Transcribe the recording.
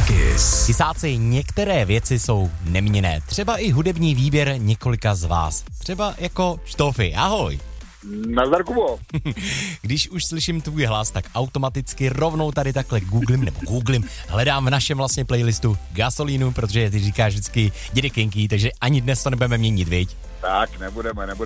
Kiss. Kysáci, některé věci jsou neměnné. Třeba i hudební výběr několika z vás. Třeba jako Štofy. Ahoj. Nazdar, Kubo. Když už slyším tvůj hlas, tak automaticky rovnou tady takhle googlím, hledám v našem vlastně playlistu Gasolínu, protože ty říkáš vždycky Dědy Kinky, takže ani dnes to nebudeme měnit, viď? Tak, nebudeme.